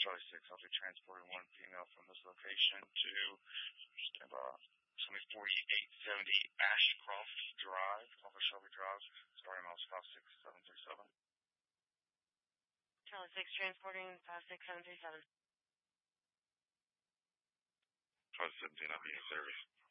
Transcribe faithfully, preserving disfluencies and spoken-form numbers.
Charlie six, I'll be transporting one female from this location to stand by twenty forty-eight seventy Ashcroft Drive, off of Shelby Drive, starting miles five six seven three seven. Charlie six, transporting five six seven three seven. Charlie seventeen, I'll be in service.